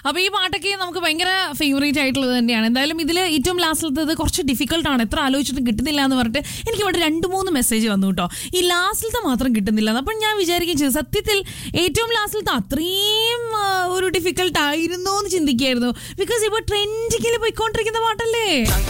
അപ്പൊ ഈ പാട്ടൊക്കെ നമുക്ക് ഭയങ്കര ഫേവറേറ്റ് ആയിട്ടുള്ളത് തന്നെയാണ്. എന്തായാലും ഇതിൽ ഏറ്റവും ലാസ്റ്റിലത്തത് കുറച്ച് ഡിഫിക്കൽട്ടാണ്, എത്ര ആലോചിച്ചിട്ടും കിട്ടുന്നില്ല എന്ന് പറഞ്ഞിട്ട് എനിക്ക് ഇവിടെ 2-3 മെസ്സേജ് വന്നു കേട്ടോ. ഈ ലാസ്റ്റിലത്തെ മാത്രം കിട്ടുന്നില്ല. അപ്പം ഞാൻ വിചാരിക്കുകയും ചെയ്തു, സത്യത്തിൽ ഏറ്റവും ലാസ്റ്റിലത്തെ അത്രയും ഒരു ഡിഫിക്കൽട്ട് ആയിരുന്നോ എന്ന് ചിന്തിക്കുകയായിരുന്നു. ബിക്കോസ് ഇപ്പോൾ ട്രെൻഡിങ്ങിൽ പോയിക്കൊണ്ടിരിക്കുന്ന പാട്ടല്ലേ.